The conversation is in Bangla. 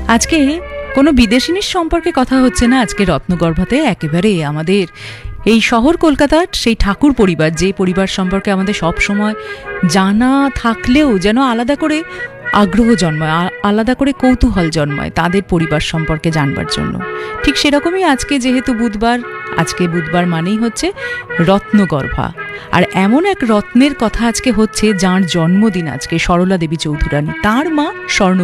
আজকে কোনো বিদেশিনীর সম্পর্কে কথা হচ্ছে না, আজকে রত্নগর্ভাতে একেবারে আমাদের এই শহর কলকাতার সেই ঠাকুর পরিবার, যে পরিবার সম্পর্কে আমাদের সব সময় জানা থাকলেও যেন আলাদা করে আগ্রহ জন্মায়, আলাদা করে কৌতূহল জন্মায় তাদের পরিবার সম্পর্কে জানবার জন্য। ঠিক সেরকমই আজকে যেহেতু বুধবার, আজকে বুধবার মানেই হচ্ছে রত্নগর্ভা। আর এমন এক রত্নের কথা আজকে হচ্ছে যার জন্মদিন আজকে, সরলা দেবী চৌধুরানী। তার মা স্বর্ণ